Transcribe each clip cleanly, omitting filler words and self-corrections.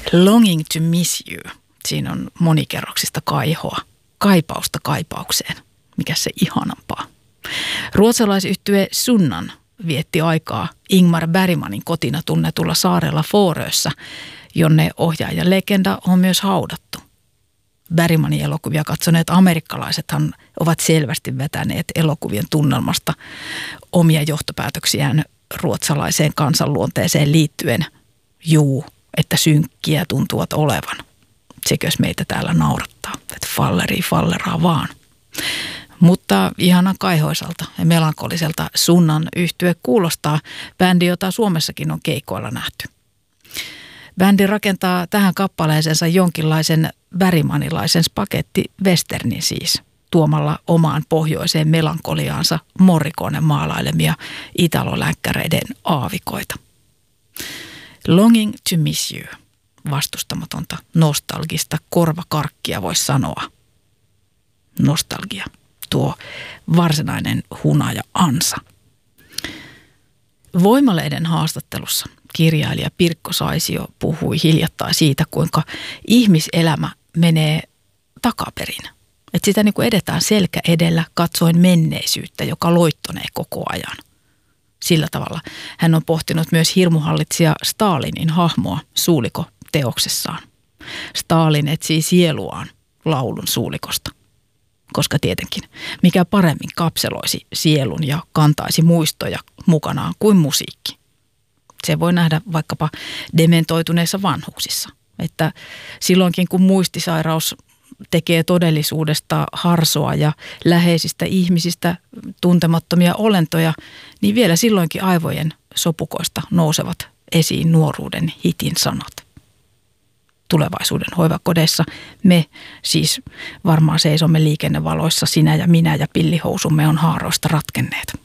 Longing to miss you. Siinä on monikerroksista kaihoa. Kaipausta kaipaukseen. Mikä se ihanampaa. Ruotsalaisyhtye Sunnan vietti aikaa Ingmar Bergmanin kotina tunnetulla saarella Fårössä, jonne ohjaajan legenda on myös haudattu. Bergmanin elokuvia katsoneet amerikkalaisethan ovat selvästi vetäneet elokuvien tunnelmasta omia johtopäätöksiään ruotsalaiseen kansanluonteeseen liittyen. Juu, että synkkiä tuntuvat olevan. Sekös meitä täällä naurattaa, että falleraa vaan. Mutta ihanan kaihoisalta ja melankoliselta Sunnan yhtye kuulostaa bändi, jota Suomessakin on keikoilla nähty. Bändi rakentaa tähän kappaleeseensa jonkinlaisen bergmanilaisen spagetti-westernin siis, tuomalla omaan pohjoiseen melankoliaansa Morriconen maalailemia italolänkkäreiden aavikoita. Longing to miss you. Vastustamatonta nostalgista korvakarkkia voisi sanoa. Nostalgia. Tuo varsinainen hunaja ansa. Voimalehden haastattelussa kirjailija Pirkko Saisio puhui hiljattain siitä, kuinka ihmiselämä menee takaperin. Että sitä niin kuin edetään selkä edellä katsoen menneisyyttä, joka loittonee koko ajan. Sillä tavalla hän on pohtinut myös hirmuhallitsija Stalinin hahmoa Suuliko-teoksessaan. Stalin etsii sieluaan laulun Suulikosta. Koska tietenkin mikä paremmin kapseloisi sielun ja kantaisi muistoja mukanaan kuin musiikki. Se voi nähdä vaikkapa dementoituneissa vanhuksissa. Että silloinkin kun muistisairaus tekee todellisuudesta harsoa ja läheisistä ihmisistä tuntemattomia olentoja, niin vielä silloinkin aivojen sopukoista nousevat esiin nuoruuden hitin sanat. Tulevaisuuden hoivakodeissa me siis varmaan seisomme liikennevaloissa, sinä ja minä ja pillihousumme on haaroista ratkenneet.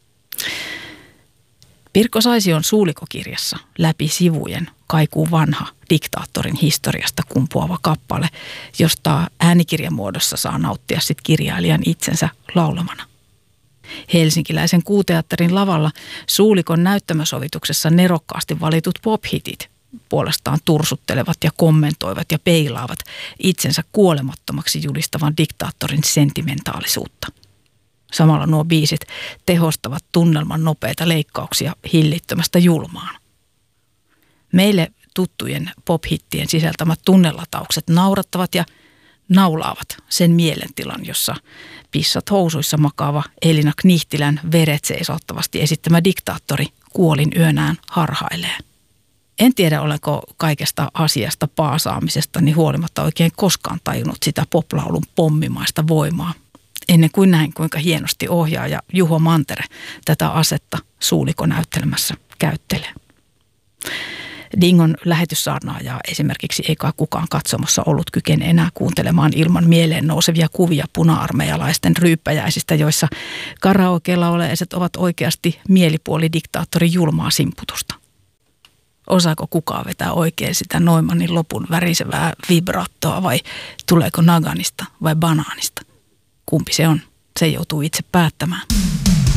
Pirkko Saision Suuliko-kirjassa läpi sivujen kaikuu vanha diktaattorin historiasta kumpuava kappale, josta äänikirjamuodossa saa nauttia sit kirjailijan itsensä laulamana. Helsinkiläisen Kuuteatterin lavalla Suulikon näyttämösovituksessa nerokkaasti valitut pop-hitit puolestaan tursuttelevat ja kommentoivat ja peilaavat itsensä kuolemattomaksi julistavan diktaattorin sentimentaalisuutta. Samalla nuo biisit tehostavat tunnelman nopeita leikkauksia hillittömästä julmaan. Meille tuttujen pop-hittien sisältämät tunnelataukset naurattavat ja naulaavat sen mielentilan, jossa pissat housuissa makaava Elina Knihtilän veret seisauttavasti esittämä diktaattori kuolin yönään harhailee. En tiedä, olenko kaikesta asiasta paasaamisestani huolimatta oikein koskaan tajunnut sitä poplaulun pommimaista voimaa. Ennen kuin näin, kuinka hienosti ohjaaja Juho Mantere tätä asetta Suuliko-näyttelmässä käyttelee. Dingon lähetyssaarnaajaa esimerkiksi ei kai kukaan katsomossa ollut kykene enää kuuntelemaan ilman mieleen nousevia kuvia puna-armeijalaisten ryyppäjäisistä, joissa karaoke-lauleaiset ovat oikeasti mielipuolidiktaattorin julmaa simputusta. Osaako kukaan vetää oikein sitä Neumannin lopun värisevää vibrattoa vai tuleeko naganista vai banaanista? Kumpi se on? Se joutuu itse päättämään.